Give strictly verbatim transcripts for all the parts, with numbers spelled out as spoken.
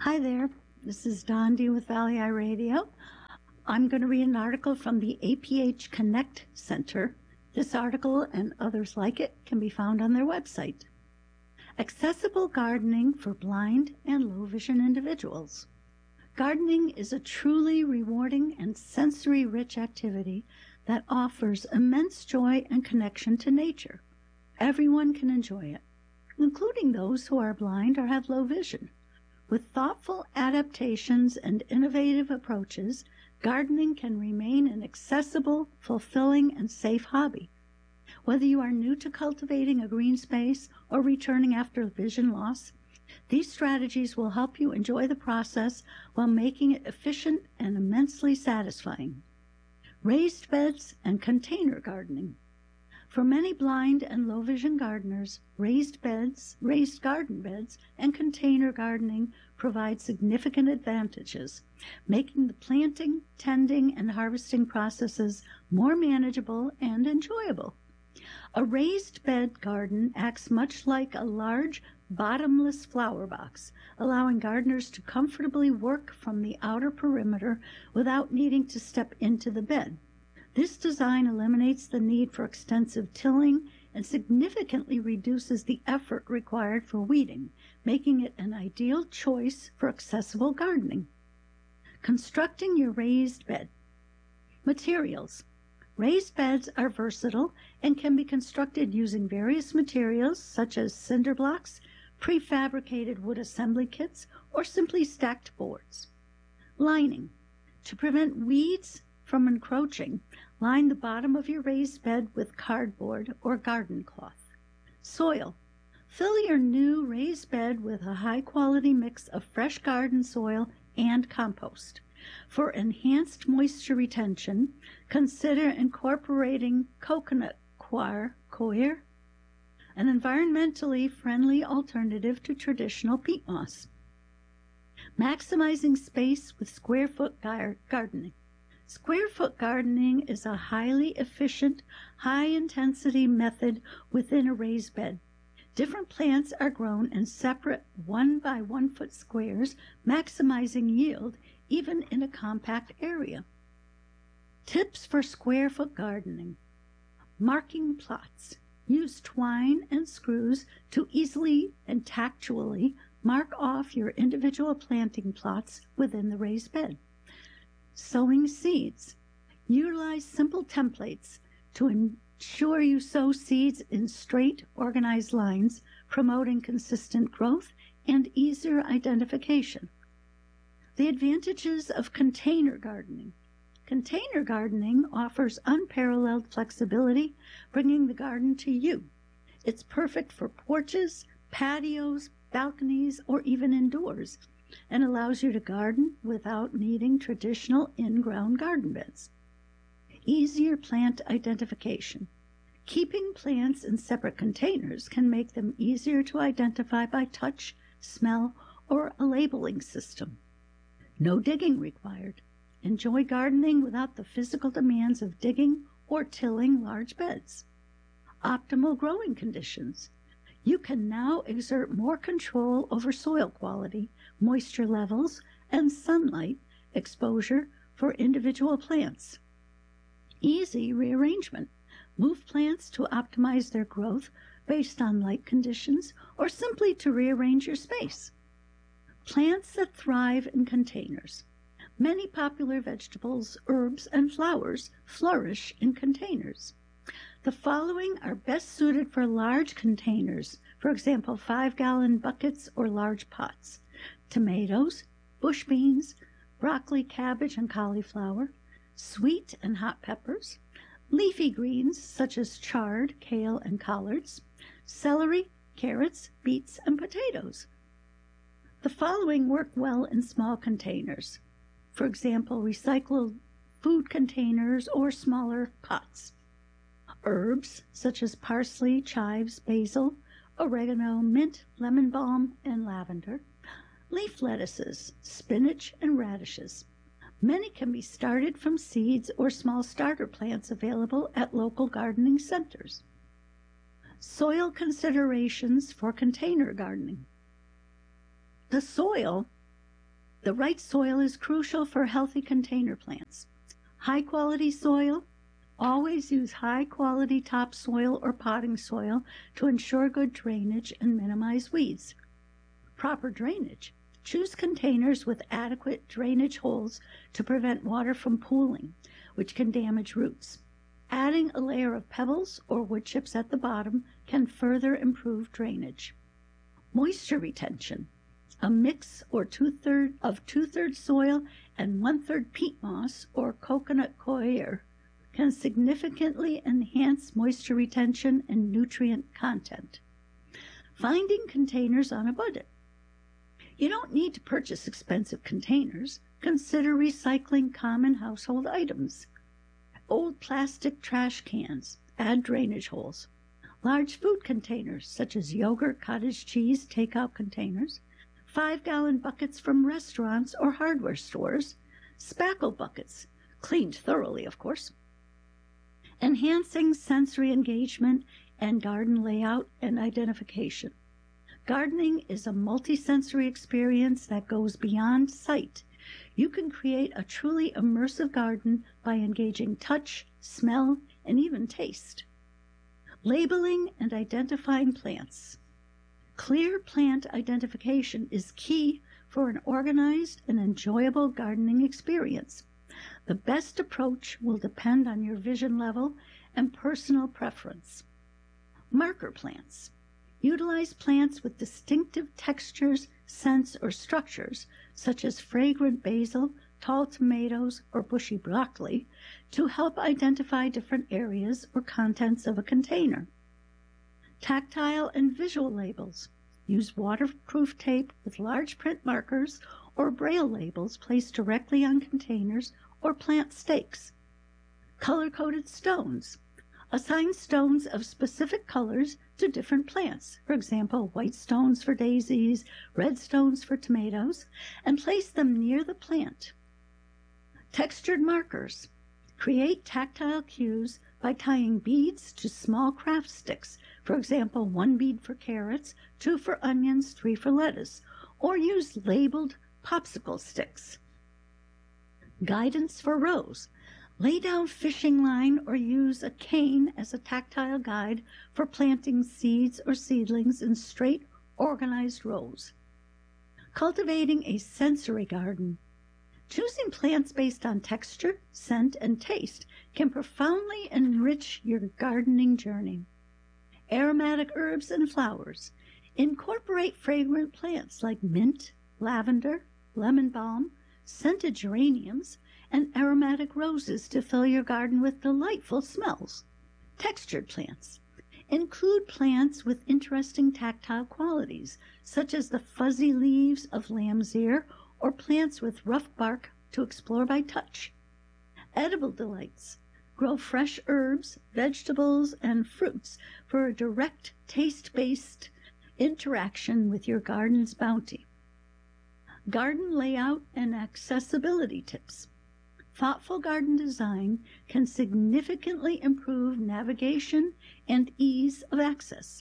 Hi there, this is Dondi with Valley Eye Radio. I'm going to read an article from the A P H Connect Center. This article and others like it can be found on their website. Accessible gardening for blind and low vision individuals. Gardening is a truly rewarding and sensory-rich activity that offers immense joy and connection to nature. Everyone can enjoy it, including those who are blind or have low vision. With thoughtful adaptations and innovative approaches, gardening can remain an accessible, fulfilling, and safe hobby. Whether you are new to cultivating a green space or returning after vision loss, these strategies will help you enjoy the process while making it efficient and immensely satisfying. Raised beds and container gardening. For many blind and low vision gardeners, raised beds, raised garden beds, and container gardening provide significant advantages, making the planting, tending, and harvesting processes more manageable and enjoyable. A raised bed garden acts much like a large, bottomless flower box, allowing gardeners to comfortably work from the outer perimeter without needing to step into the bed. This design eliminates the need for extensive tilling and significantly reduces the effort required for weeding, making it an ideal choice for accessible gardening. Constructing your raised bed. Materials. Raised beds are versatile and can be constructed using various materials such as cinder blocks, prefabricated wood assembly kits, or simply stacked boards. Lining. To prevent weeds from encroaching, line the bottom of your raised bed with cardboard or garden cloth. Soil. Fill your new raised bed with a high-quality mix of fresh garden soil and compost. For enhanced moisture retention, consider incorporating coconut coir, coir, an environmentally friendly alternative to traditional peat moss. Maximizing space with square-foot gardening. Square-foot gardening is a highly efficient, high-intensity method within a raised bed. Different plants are grown in separate one by one foot squares, maximizing yield even in a compact area. Tips for square-foot gardening. Marking plots. Use twine and screws to easily and tactually mark off your individual planting plots within the raised bed. Sowing seeds. Utilize simple templates to ensure you sow seeds in straight, organized lines, promoting consistent growth and easier identification. The advantages of container gardening. Container gardening offers unparalleled flexibility, bringing the garden to you. It's perfect for porches, patios, balconies, or even indoors, and allows you to garden without needing traditional in-ground garden beds. Easier plant identification. Keeping plants in separate containers can make them easier to identify by touch, smell, or a labeling system. No digging required. Enjoy gardening without the physical demands of digging or tilling large beds. Optimal growing conditions. You can now exert more control over soil quality, moisture levels, and sunlight exposure for individual plants. Easy rearrangement. Move plants to optimize their growth based on light conditions or simply to rearrange your space. Plants that thrive in containers. Many popular vegetables, herbs, and flowers flourish in containers. The following are best suited for large containers, for example, five-gallon buckets or large pots. Tomatoes, bush beans, broccoli, cabbage, and cauliflower, sweet and hot peppers, leafy greens such as chard, kale, and collards, celery, carrots, beets, and potatoes. The following work well in small containers, for example, recycled food containers or smaller pots. Herbs such as parsley, chives, basil, oregano, mint, lemon balm, and lavender. Leaf lettuces, spinach, and radishes. Many can be started from seeds or small starter plants available at local gardening centers. Soil considerations for container gardening. The soil The right soil is crucial for healthy container plants. High-quality soil. Always use high-quality topsoil or potting soil to ensure good drainage and minimize weeds. Proper drainage. Choose containers with adequate drainage holes to prevent water from pooling, which can damage roots. Adding a layer of pebbles or wood chips at the bottom can further improve drainage. Moisture retention. A mix or two-thirds of two-thirds soil and one-third peat moss or coconut coir can significantly enhance moisture retention and nutrient content. Finding containers on a budget. You don't need to purchase expensive containers. Consider recycling common household items. Old plastic trash cans, add drainage holes. Large food containers, such as yogurt, cottage cheese, takeout containers. Five-gallon buckets from restaurants or hardware stores. Spackle buckets, cleaned thoroughly, of course. Enhancing sensory engagement and garden layout and identification. Gardening is a multisensory experience that goes beyond sight. You can create a truly immersive garden by engaging touch, smell, and even taste. Labeling and identifying plants. Clear plant identification is key for an organized and enjoyable gardening experience. The best approach will depend on your vision level and personal preference. Marker plants. Utilize plants with distinctive textures, scents, or structures, such as fragrant basil, tall tomatoes, or bushy broccoli, to help identify different areas or contents of a container. Tactile and visual labels. Use waterproof tape with large print markers or braille labels placed directly on containers or plant stakes. Color-coded stones. Assign stones of specific colors to different plants, for example, white stones for daisies, red stones for tomatoes, and place them near the plant. Textured markers. Create tactile cues by tying beads to small craft sticks, for example, one bead for carrots, two for onions, three for lettuce, or use labeled popsicle sticks. Guidance for rows. Lay down fishing line or use a cane as a tactile guide for planting seeds or seedlings in straight, organized rows. Cultivating a sensory garden. Choosing plants based on texture, scent, and taste can profoundly enrich your gardening journey. Aromatic herbs and flowers. Incorporate fragrant plants like mint, lavender, lemon balm, scented geraniums, and aromatic roses to fill your garden with delightful smells. Textured plants. Include plants with interesting tactile qualities, such as the fuzzy leaves of lamb's ear or plants with rough bark to explore by touch. Edible delights. Grow fresh herbs, vegetables, and fruits for a direct taste-based interaction with your garden's bounty. Garden layout and accessibility tips. Thoughtful garden design can significantly improve navigation and ease of access.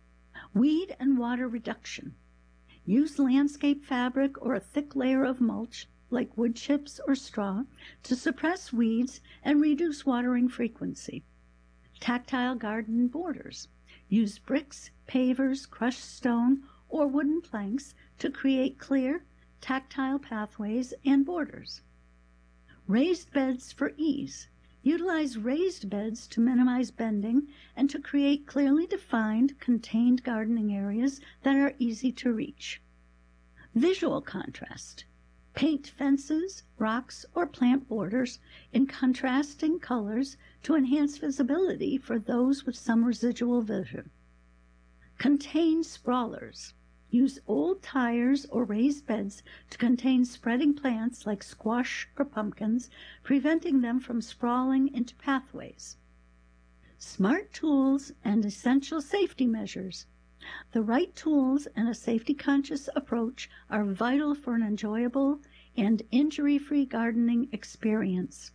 Weed and water reduction. Use landscape fabric or a thick layer of mulch, like wood chips or straw, to suppress weeds and reduce watering frequency. Tactile garden borders. Use bricks, pavers, crushed stone, or wooden planks to create clear, tactile pathways and borders. Raised beds for ease. Utilize raised beds to minimize bending and to create clearly defined, contained gardening areas that are easy to reach. Visual contrast. Paint fences, rocks, or plant borders in contrasting colors to enhance visibility for those with some residual vision. Contain sprawlers. Use old tires or raised beds to contain spreading plants like squash or pumpkins, preventing them from sprawling into pathways. Smart tools and essential safety measures. The right tools and a safety-conscious approach are vital for an enjoyable and injury-free gardening experience.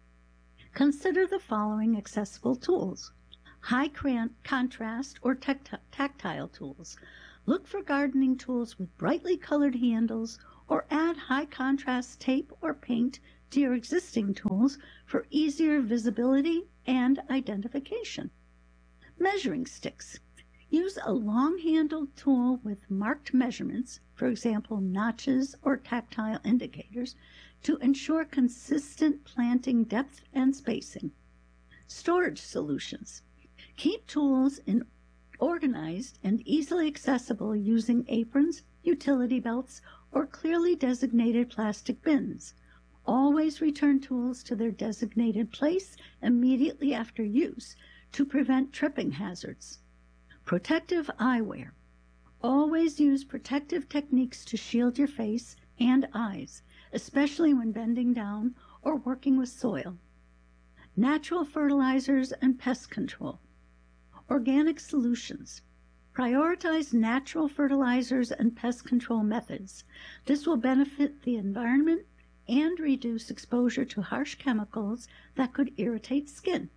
Consider the following accessible tools. High contrast or tactile tools. Look for gardening tools with brightly colored handles or add high contrast tape or paint to your existing tools for easier visibility and identification. Measuring sticks. Use a long-handled tool with marked measurements, for example, notches or tactile indicators, to ensure consistent planting depth and spacing. Storage solutions. Keep tools in organized and easily accessible using aprons, utility belts, or clearly designated plastic bins. Always return tools to their designated place immediately after use to prevent tripping hazards. Protective eyewear. Always use protective techniques to shield your face and eyes, especially when bending down or working with soil. Natural fertilizers and pest control. Organic solutions. Prioritize natural fertilizers and pest control methods. This will benefit the environment and reduce exposure to harsh chemicals that could irritate skin.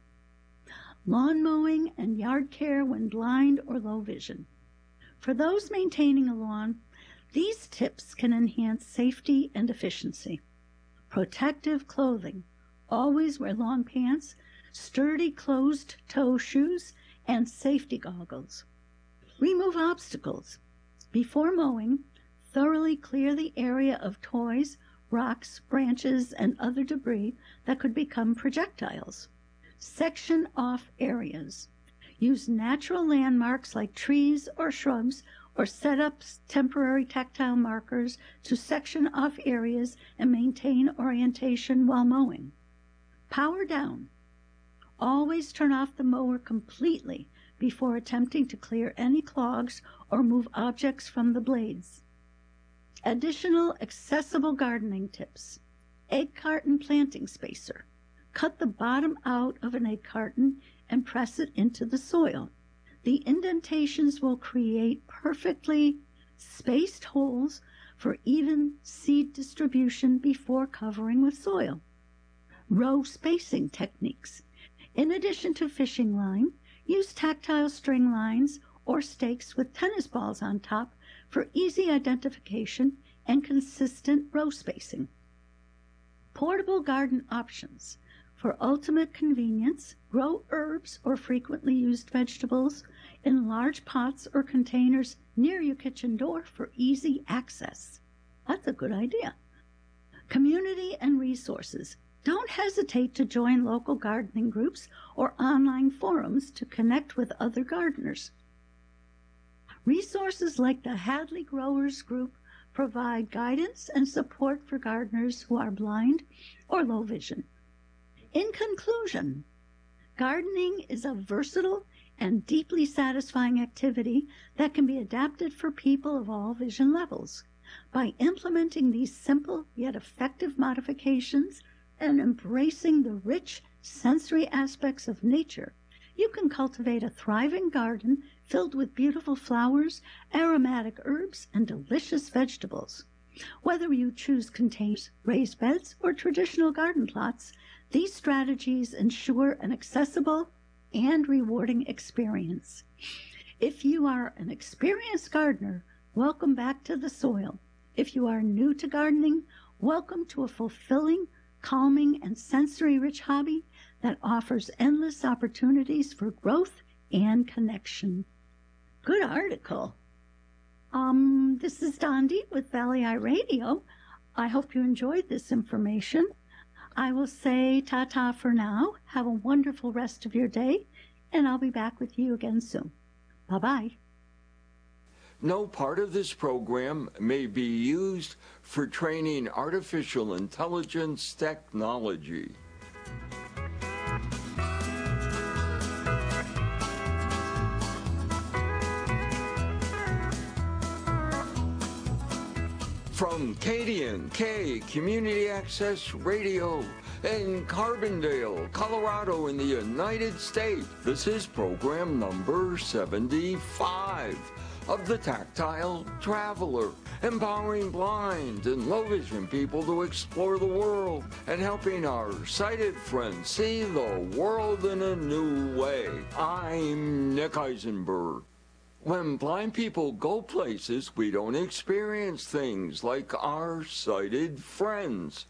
Lawn mowing and yard care when blind or low vision. For those maintaining a lawn, these tips can enhance safety and efficiency. Protective clothing. Always wear long pants, sturdy closed-toe shoes, and safety goggles. Remove obstacles. Before mowing, thoroughly clear the area of toys, rocks, branches, and other debris that could become projectiles. Section off areas. Use natural landmarks like trees or shrubs, or set up temporary tactile markers to section off areas and maintain orientation while mowing. Power down. Always turn off the mower completely before attempting to clear any clogs or move objects from the blades. Additional accessible gardening tips. Egg carton planting spacer. Cut the bottom out of an egg carton and press it into the soil. The indentations will create perfectly spaced holes for even seed distribution before covering with soil. Row spacing techniques. In addition to fishing line, use tactile string lines or stakes with tennis balls on top for easy identification and consistent row spacing. Portable garden options. For ultimate convenience, grow herbs or frequently used vegetables in large pots or containers near your kitchen door for easy access. That's a good idea. Community and resources. Don't hesitate to join local gardening groups or online forums to connect with other gardeners. Resources like the Hadley Growers Group provide guidance and support for gardeners who are blind or low vision. In conclusion, gardening is a versatile and deeply satisfying activity that can be adapted for people of all vision levels. By implementing these simple yet effective modifications and embracing the rich sensory aspects of nature, you can cultivate a thriving garden filled with beautiful flowers, aromatic herbs, and delicious vegetables. Whether you choose containers, raised beds, or traditional garden plots, these strategies ensure an accessible and rewarding experience. If you are an experienced gardener, welcome back to the soil. If you are new to gardening, welcome to a fulfilling, calming, and sensory-rich hobby that offers endless opportunities for growth and connection. Good article. Um, this is Dondi with Valley Eye Radio. I hope you enjoyed this information. I will say ta-ta for now. Have a wonderful rest of your day, and I'll be back with you again soon. Bye-bye. No part of this program may be used for training artificial intelligence technology. From K D N K Community Access Radio in Carbondale, Colorado in the United States, this is program number seventy-five of the Tactile Traveler, empowering blind and low-vision people to explore the world and helping our sighted friends see the world in a new way. I'm Nick Eisenberg. When blind people go places, we don't experience things like our sighted friends.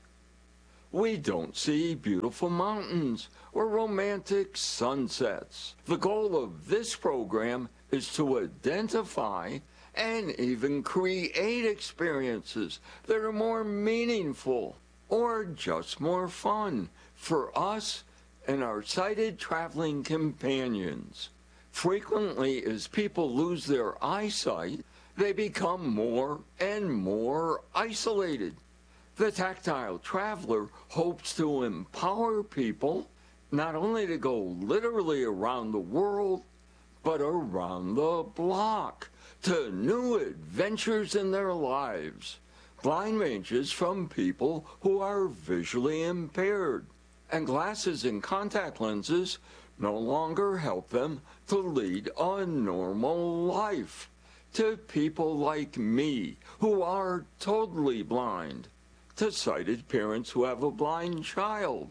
We don't see beautiful mountains or romantic sunsets. The goal of this program is to identify and even create experiences that are more meaningful or just more fun for us and our sighted traveling companions. Frequently, as people lose their eyesight, they become more and more isolated. The Tactile Traveler hopes to empower people not only to go literally around the world, but around the block to new adventures in their lives. Blind ranges from people who are visually impaired, and glasses and contact lenses no longer help them to lead a normal life, to people like me who are totally blind, to sighted parents who have a blind child,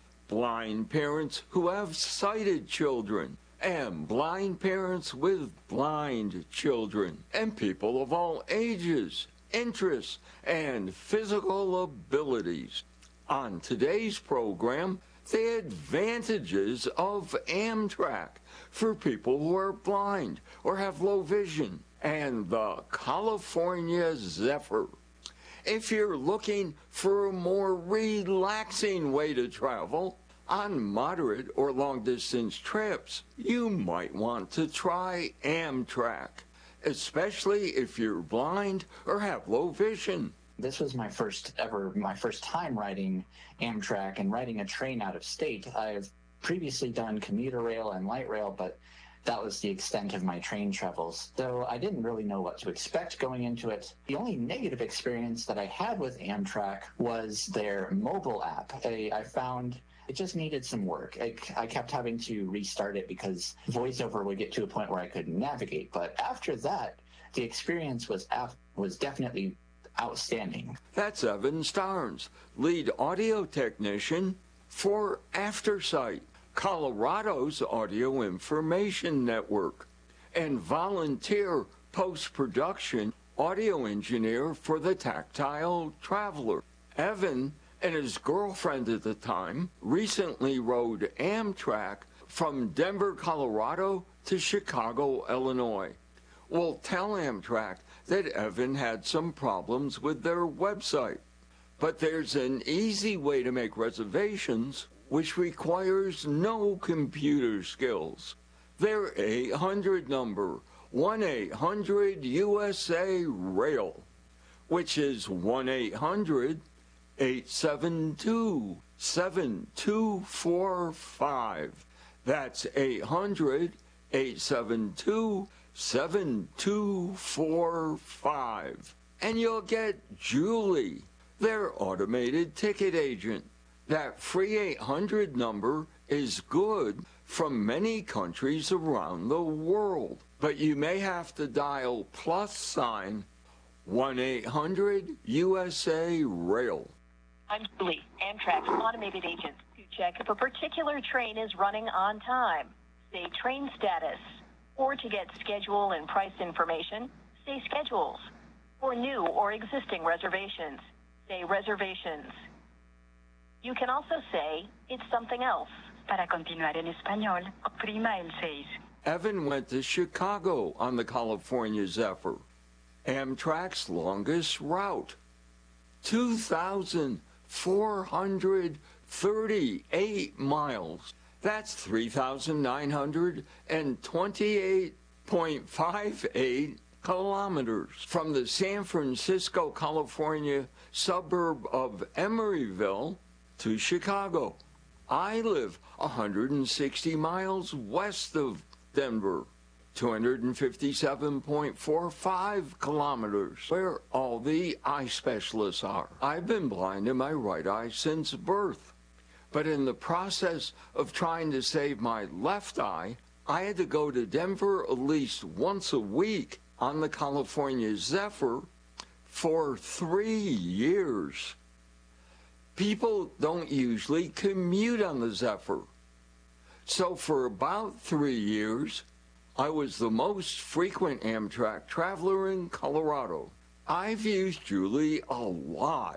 blind parents who have sighted children, and blind parents with blind children, and people of all ages, interests, and physical abilities. On today's program, the advantages of Amtrak for people who are blind or have low vision, and the California Zephyr. If you're looking for a more relaxing way to travel on moderate or long-distance trips, you might want to try Amtrak, especially if you're blind or have low vision. This was my first ever, my first time riding Amtrak and riding a train out of state. I've previously done commuter rail and light rail, but that was the extent of my train travels. So I didn't really know what to expect going into it. The only negative experience that I had with Amtrak was their mobile app. I, I found it just needed some work. I, I kept having to restart it because VoiceOver would get to a point where I couldn't navigate. But after that, the experience was was definitely outstanding. That's Evan Starnes, lead audio technician for AfterSight, Colorado's audio information network, and volunteer post-production audio engineer for the Tactile Traveler. Evan and his girlfriend at the time recently rode Amtrak from Denver, Colorado to Chicago, Illinois. We'll tell Amtrak that Evan had some problems with their website, but there's an easy way to make reservations which requires no computer skills. Their eight hundred number, one eight hundred U S A rail, which is one eight hundred eight seven two seven two four five. That's eight hundred eight seven two seven two four five. And you'll get Julie, their automated ticket agent. That free eight hundred number is good from many countries around the world, but you may have to dial plus sign one eight hundred U S A rail. I'm Julie, Amtrak's automated agent. To check if a particular train is running on time, say train status. Or to get schedule and price information, say schedules. For new or existing reservations, say reservations. You can also say it's something else. Para continuar en español, oprima el seis. Evan went to Chicago on the California Zephyr, Amtrak's longest route. two thousand four hundred thirty-eight miles. That's three thousand nine hundred twenty-eight point five eight kilometers from the San Francisco, California suburb of Emeryville to Chicago. I live one hundred sixty miles west of Denver, two hundred fifty-seven point four five kilometers, where all the eye specialists are. I've been blind in my right eye since birth. But in the process of trying to save my left eye, I had to go to Denver at least once a week on the California Zephyr for three years. People don't usually commute on the Zephyr. So for about three years, I was the most frequent Amtrak traveler in Colorado. I've used Julie a lot.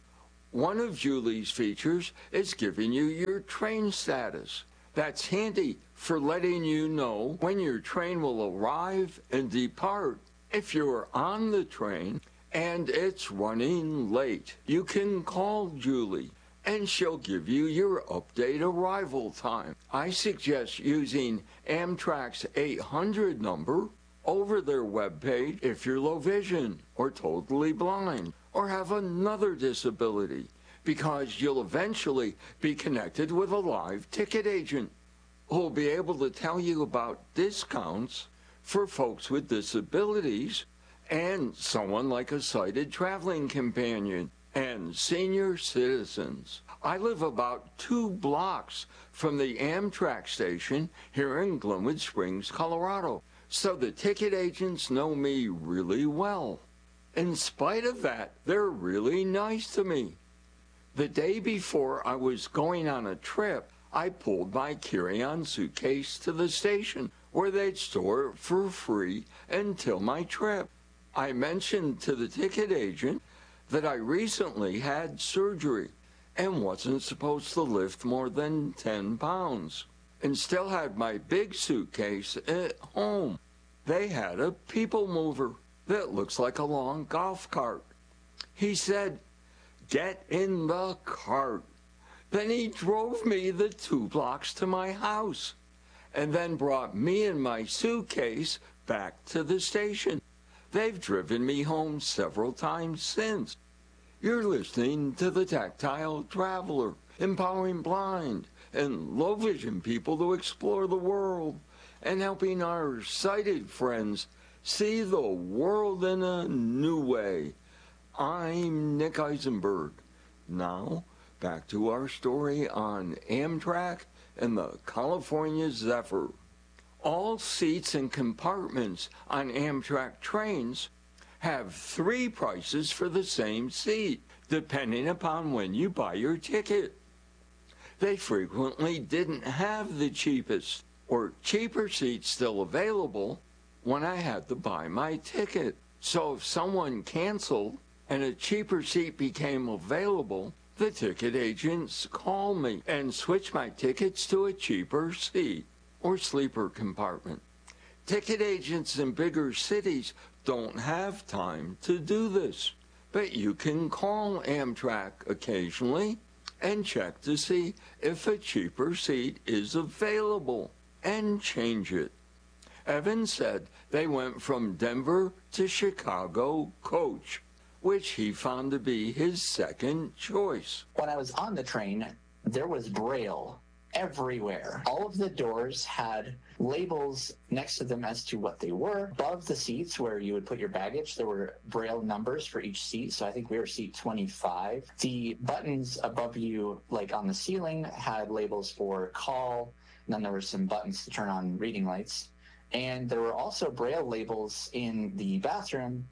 One of Julie's features is giving you your train status. That's handy for letting you know when your train will arrive and depart. If you're on the train and it's running late, you can call Julie and she'll give you your update arrival time. I suggest using Amtrak's eight hundred number over their webpage if you're low vision or totally blind or have another disability, because you'll eventually be connected with a live ticket agent who'll be able to tell you about discounts for folks with disabilities and someone like a sighted traveling companion and senior citizens. I live about two blocks from the Amtrak station here in Glenwood Springs, Colorado, so the ticket agents know me really well. In spite of that, they're really nice to me. The day before I was going on a trip, I pulled my carry-on suitcase to the station where they'd store it for free until my trip. I mentioned to the ticket agent that I recently had surgery and wasn't supposed to lift more than ten pounds and still had my big suitcase at home. They had a people mover that looks like a long golf cart. He said, "Get in the cart." Then he drove me the two blocks to my house and then brought me and my suitcase back to the station. They've driven me home several times since. You're listening to The Tactile Traveler, empowering blind and low vision people to explore the world and helping our sighted friends see the world in a new way. I'm Nick Eisenberg. Now, back to our story on Amtrak and the California Zephyr. All seats and compartments on Amtrak trains have three prices for the same seat, depending upon when you buy your ticket. They frequently didn't have the cheapest or cheaper seats still available when I had to buy my ticket. So if someone canceled and a cheaper seat became available, the ticket agents call me and switch my tickets to a cheaper seat or sleeper compartment. Ticket agents in bigger cities don't have time to do this, but you can call Amtrak occasionally and check to see if a cheaper seat is available and change it. Evan said they went from Denver to Chicago coach, which he found to be his second choice. When I was on the train, there was Braille everywhere. All of the doors had labels next to them as to what they were. Above the seats where you would put your baggage, there were Braille numbers for each seat. So I think we were seat twenty-five. The buttons above you, like on the ceiling, had labels for call. And then there were some buttons to turn on reading lights. And there were also Braille labels in the bathroom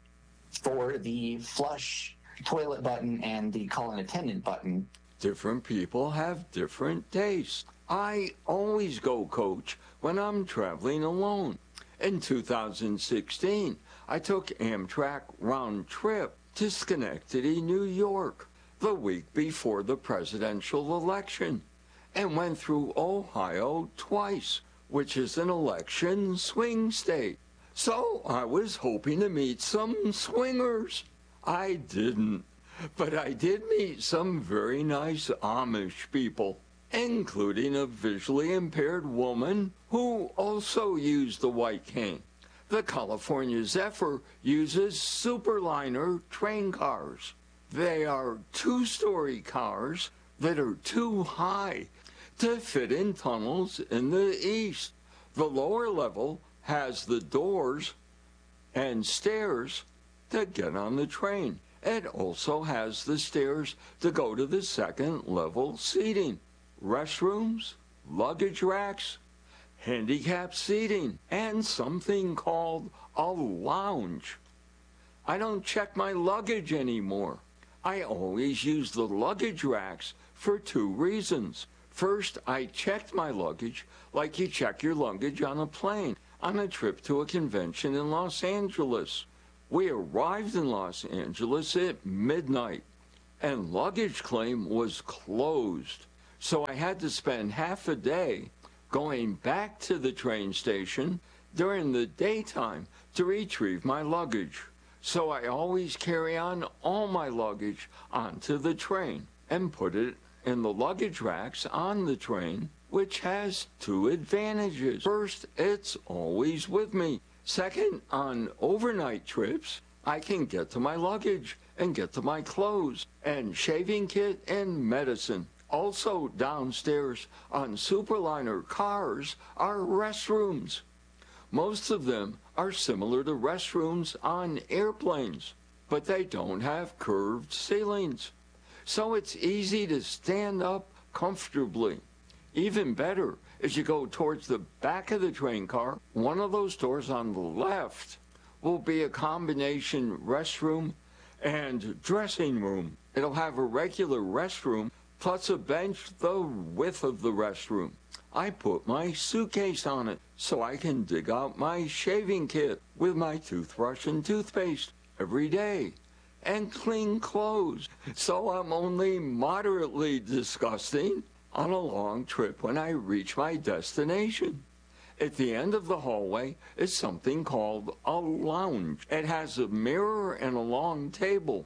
for the flush toilet button and the call an attendant button. Different people have different tastes. I always go coach when I'm traveling alone. In two thousand sixteen, I took Amtrak round trip to Schenectady, New York, the week before the presidential election, and went through Ohio twice, which is an election swing state. So I was hoping to meet some swingers. I didn't. But I did meet some very nice Amish people, including a visually impaired woman who also used the white cane. The California Zephyr uses Superliner train cars. They are two-story cars that are too high to fit in tunnels in the east. The lower level has the doors and stairs to get on the train. It also has the stairs to go to the second level seating, restrooms, luggage racks, handicap seating, and something called a lounge. I don't check my luggage anymore. I always use the luggage racks for two reasons. First, I checked my luggage like you check your luggage on a plane. on a trip to a convention in Los Angeles. We arrived in Los Angeles at midnight, and luggage claim was closed. So I had to spend half a day going back to the train station during the daytime to retrieve my luggage. So I always carry on all my luggage onto the train and put it in the luggage racks on the train, which has two advantages. First, it's always with me. Second, on overnight trips, I can get to my luggage and get to my clothes and shaving kit and medicine. Also downstairs on Superliner cars are restrooms. Most of them are similar to restrooms on airplanes, but they don't have curved ceilings. So it's easy to stand up comfortably. Even better, as you go towards the back of the train car, one of those doors on the left will be a combination restroom and dressing room. It'll have a regular restroom plus a bench the width of the restroom. I put my suitcase on it so I can dig out my shaving kit with my toothbrush and toothpaste every day and clean clothes, so I'm only moderately disgusting on a long trip when I reach my destination. At the end of the hallway is something called a lounge. It has a mirror and a long table,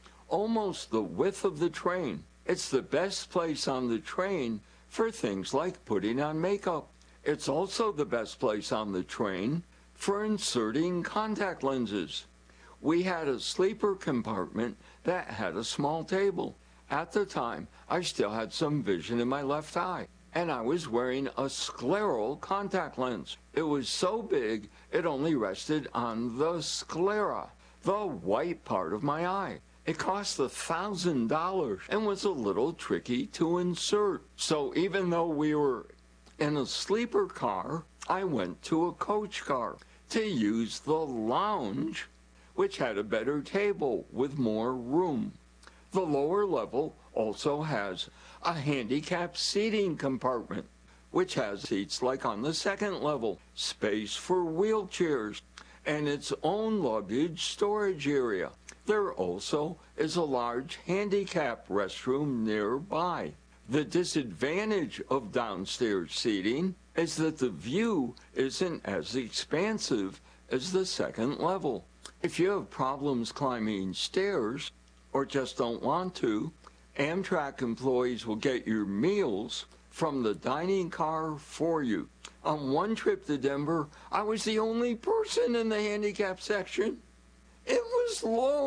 almost the width of the train. It's the best place on the train for things like putting on makeup. It's also the best place on the train for inserting contact lenses. We had a sleeper compartment that had a small table. At the time, I still had some vision in my left eye, and I was wearing a scleral contact lens. It was so big, it only rested on the sclera, the white part of my eye. It cost a thousand dollars and was a little tricky to insert. So even though we were in a sleeper car, I went to a coach car to use the lounge, which had a better table with more room. The lower level also has a handicapped seating compartment, which has seats like on the second level, space for wheelchairs, and its own luggage storage area. There also is a large handicap restroom nearby. The disadvantage of downstairs seating is that the view isn't as expansive as the second level. If you have problems climbing stairs or just don't want to, Amtrak employees will get your meals from the dining car for you. On one trip to Denver, I was the only person in the handicap section. It was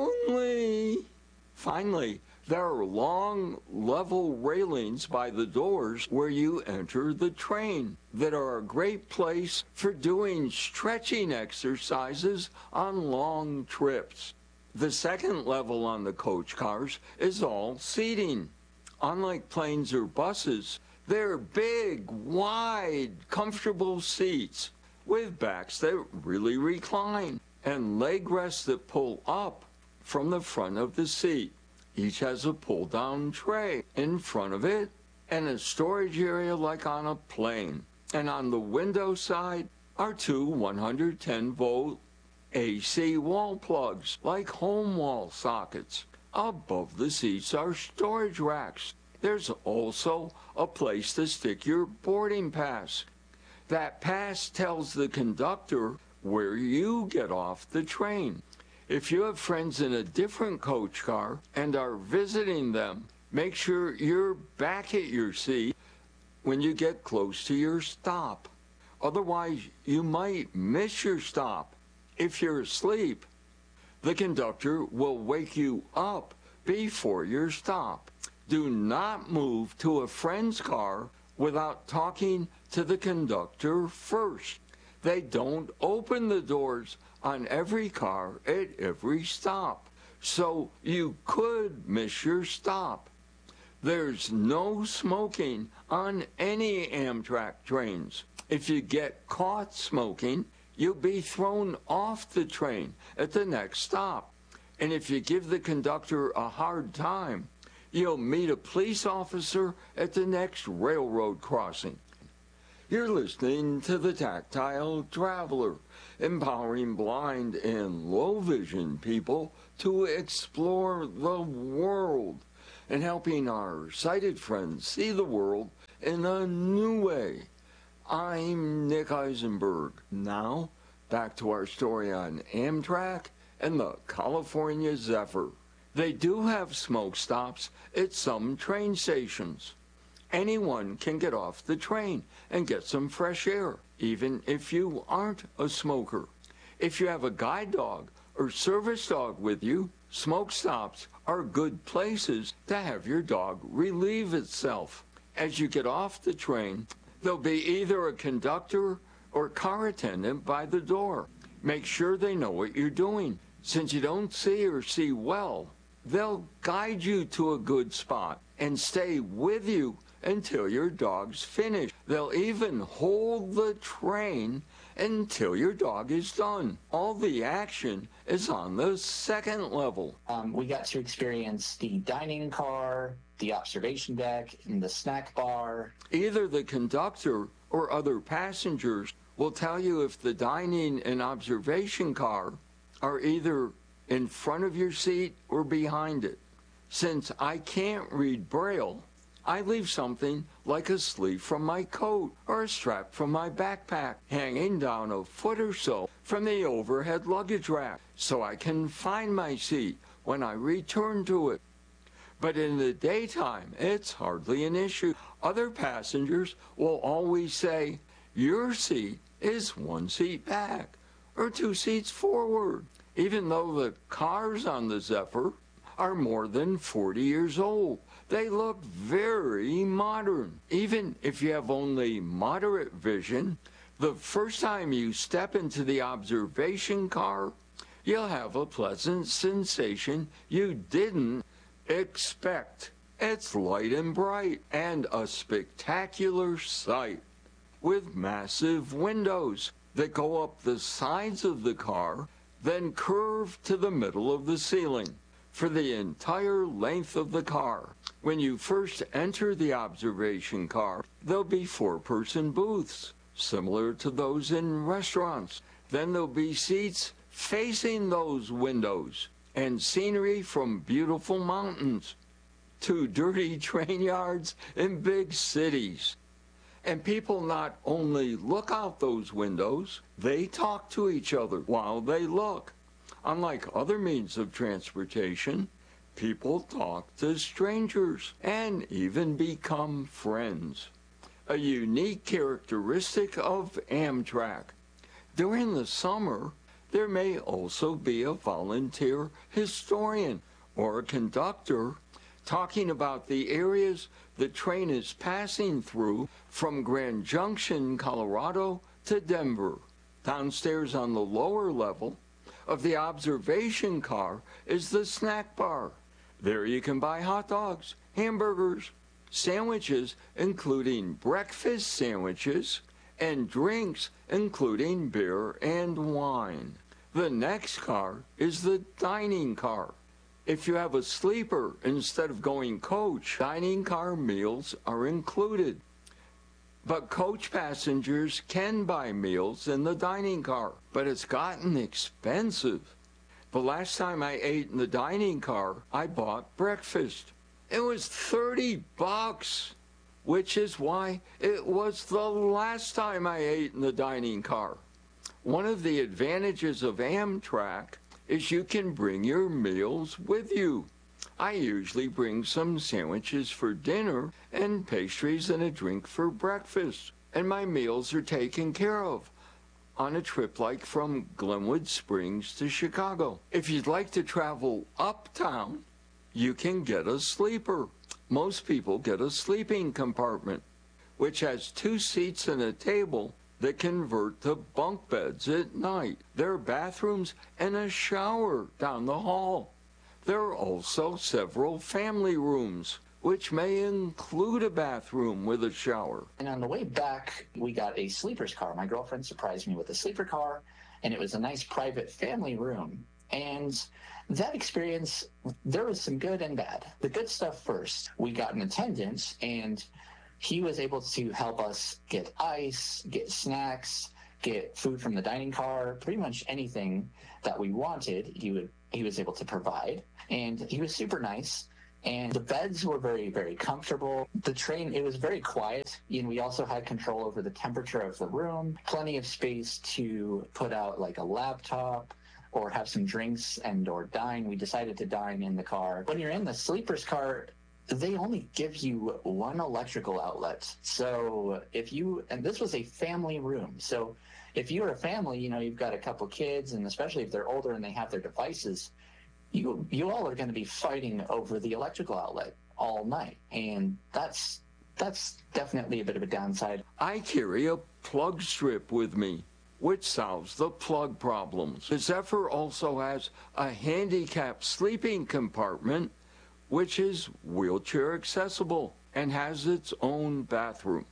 lonely. Finally, there are long, level railings by the doors where you enter the train that are a great place for doing stretching exercises on long trips. The second level on the coach cars is all seating. Unlike planes or buses, they're big, wide, comfortable seats with backs that really recline and leg rests that pull up from the front of the seat. Each has a pull-down tray in front of it and a storage area like on a plane. And on the window side are two one hundred ten volt A C wall plugs like home wall sockets. Above the seats are storage racks. There's also a place to stick your boarding pass. That pass tells the conductor where you get off the train. If you have friends in a different coach car and are visiting them, make sure you're back at your seat when you get close to your stop. Otherwise, you might miss your stop. If you're asleep, the conductor will wake you up before your stop. Do not move to a friend's car without talking to the conductor first. They don't open the doors on every car at every stop, so you could miss your stop. There's no smoking on any Amtrak trains. If you get caught smoking, you'll be thrown off the train at the next stop. And if you give the conductor a hard time, you'll meet a police officer at the next railroad crossing. You're listening to The Tactile Traveler, empowering blind and low vision people to explore the world and helping our sighted friends see the world in a new way. I'm Nick Eisenberg. Now, back to our story on Amtrak and the California Zephyr. They do have smoke stops at some train stations. Anyone can get off the train and get some fresh air, even if you aren't a smoker. If you have a guide dog or service dog with you, smoke stops are good places to have your dog relieve itself. As you get off the train, there'll be either a conductor or car attendant by the door. Make sure they know what you're doing. Since you don't see or see well, they'll guide you to a good spot and stay with you until your dog's finished. They'll even hold the train until your dog is done. All the action is on the second level. Um, we got to experience the dining car, the observation deck, and the snack bar. Either the conductor or other passengers will tell you if the dining and observation car are either in front of your seat or behind it. Since I can't read Braille, I leave something like a sleeve from my coat or a strap from my backpack hanging down a foot or so from the overhead luggage rack so I can find my seat when I return to it. But in the daytime, it's hardly an issue. Other passengers will always say, your seat is one seat back or two seats forward, even though the cars on the Zephyr are more than forty years old. They look very modern. Even if you have only moderate vision, the first time you step into the observation car, you'll have a pleasant sensation you didn't expect. It's light and bright and a spectacular sight with massive windows that go up the sides of the car, then curve to the middle of the ceiling for the entire length of the car. When you first enter the observation car, there'll be four-person booths, similar to those in restaurants. Then there'll be seats facing those windows and scenery from beautiful mountains to dirty train yards in big cities. And people not only look out those windows, they talk to each other while they look. Unlike other means of transportation, people talk to strangers and even become friends. A unique characteristic of Amtrak. During the summer, there may also be a volunteer historian or a conductor talking about the areas the train is passing through from Grand Junction, Colorado to Denver. Downstairs on the lower level of the observation car is the snack bar. There you can buy hot dogs, hamburgers, sandwiches, including breakfast sandwiches, and drinks, including beer and wine. The next car is the dining car. If you have a sleeper instead of going coach, dining car meals are included. But coach passengers can buy meals in the dining car, but it's gotten expensive. The last time I ate in the dining car, I bought breakfast. It was thirty bucks, which is why it was the last time I ate in the dining car. One of the advantages of Amtrak is you can bring your meals with you. I usually bring some sandwiches for dinner and pastries and a drink for breakfast, and my meals are taken care of on a trip like from Glenwood Springs to Chicago. If you'd like to travel uptown, you can get a sleeper. Most people get a sleeping compartment, which has two seats and a table that convert to bunk beds at night. There are bathrooms and a shower down the hall. There are also several family rooms, which may include a bathroom with a shower. And on the way back, we got a sleeper's car. My girlfriend surprised me with a sleeper car, and it was a nice private family room. And that experience, there was some good and bad. The good stuff first. We got an attendant, and he was able to help us get ice, get snacks, get food from the dining car, pretty much anything that we wanted, he would he was able to provide. And he was super nice. And the beds were very, very comfortable. The train, it was very quiet. And we also had control over the temperature of the room, plenty of space to put out like a laptop or have some drinks and or dine. We decided to dine in the car. When you're in the sleeper's car, they only give you one electrical outlet. So if you, and this was a family room. So if you're a family, you know, you've got a couple kids, and especially if they're older and they have their devices, you you all are going to be fighting over the electrical outlet all night. And that's that's definitely a bit of a downside. I carry a plug strip with me, which solves the plug problems. The Zephyr also has a handicapped sleeping compartment, which is wheelchair accessible and has its own bathroom.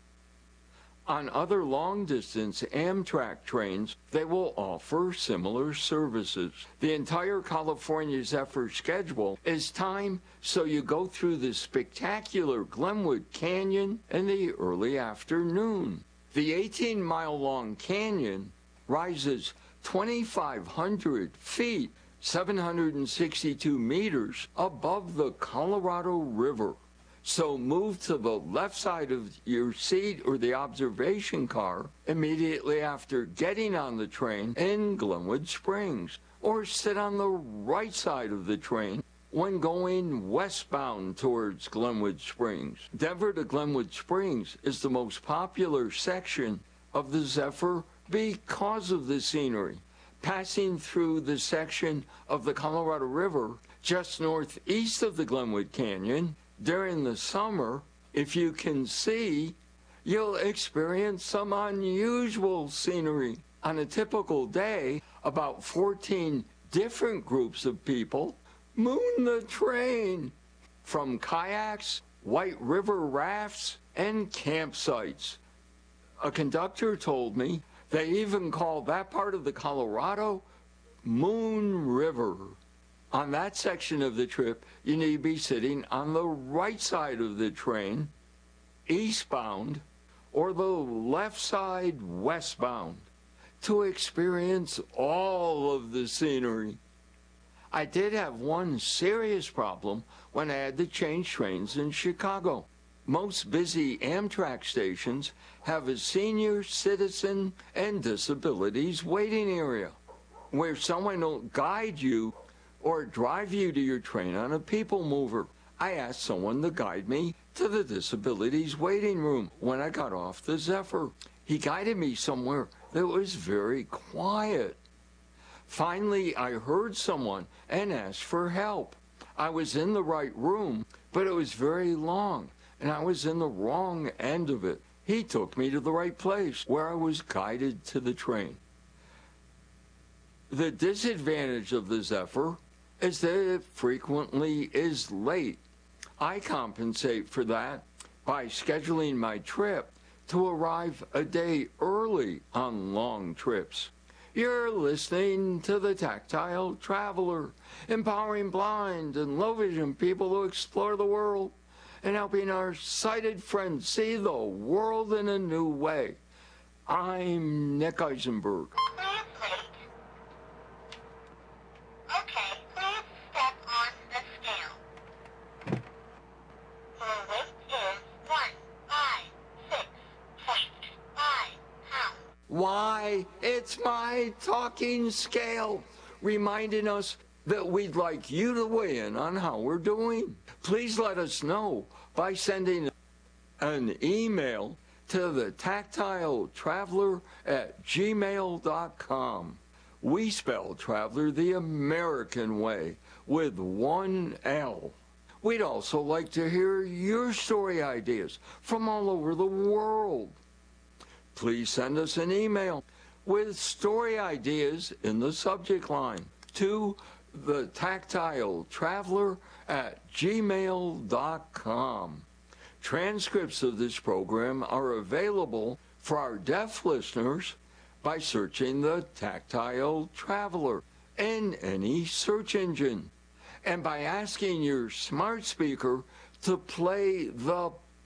On other long-distance Amtrak trains, they will offer similar services. The entire California Zephyr schedule is timed so you go through the spectacular Glenwood Canyon in the early afternoon. The eighteen-mile-long canyon rises twenty-five hundred feet, seven hundred sixty-two meters above the Colorado River. So move to the left side of your seat or the observation car immediately after getting on the train in Glenwood Springs, or sit on the right side of the train when going westbound towards Glenwood Springs. Denver to Glenwood Springs is the most popular section of the Zephyr because of the scenery. Passing through the section of the Colorado River just northeast of the Glenwood Canyon, during the summer, if you can see, you'll experience some unusual scenery. On a typical day, about fourteen different groups of people moon the train, from kayaks, White River rafts, and campsites. A conductor told me they even call that part of the Colorado Moon River. On that section of the trip, you need to be sitting on the right side of the train, eastbound, or the left side, westbound, to experience all of the scenery. I did have one serious problem when I had to change trains in Chicago. Most busy Amtrak stations have a senior citizen and disabilities waiting area, where someone will guide you or drive you to your train on a people mover. I asked someone to guide me to the disabilities waiting room when I got off the Zephyr. He guided me somewhere that was very quiet. Finally, I heard someone and asked for help. I was in the right room, but it was very long, and I was in the wrong end of it. He took me to the right place, where I was guided to the train. The disadvantage of the Zephyr is that it frequently is late. I compensate for that by scheduling my trip to arrive a day early on long trips. You're listening to The Tactile Traveler, empowering blind and low vision people to explore the world and helping our sighted friends see the world in a new way. I'm Nick Eisenberg. Why, it's my talking scale, reminding us that we'd like you to weigh in on how we're doing. Please let us know by sending an email to the tactile traveler at gmail dot com. We spell traveler the American way with one L. We'd also like to hear your story ideas from all over the world. Please send us an email with story ideas in the subject line to the tactile traveler at gmail dot com. Transcripts of this program are available for our deaf listeners by searching the Tactile Traveler in any search engine, and by asking your smart speaker to play the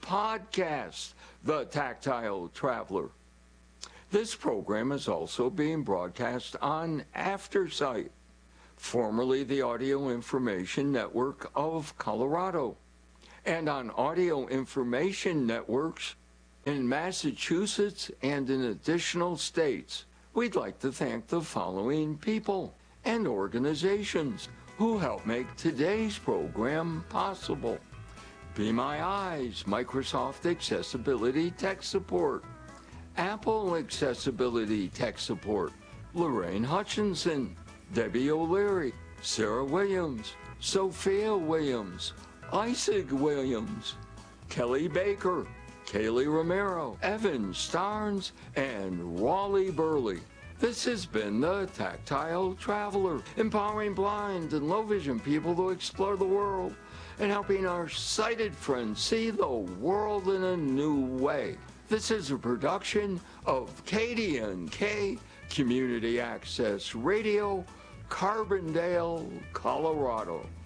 podcast, The Tactile Traveler. This program is also being broadcast on AfterSight, formerly the Audio Information Network of Colorado, and on audio information networks in Massachusetts and in additional states. We'd like to thank the following people and organizations who help make today's program possible. Be My Eyes, Microsoft Accessibility Tech Support, Apple Accessibility Tech Support, Lorraine Hutchinson, Debbie O'Leary, Sarah Williams, Sophia Williams, Isaac Williams, Kelly Baker, Kaylee Romero, Evan Starnes, and Raleigh Burley. This has been the Tactile Traveler, empowering blind and low vision people to explore the world and helping our sighted friends see the world in a new way. This is a production of K D N K Community Access Radio, Carbondale, Colorado.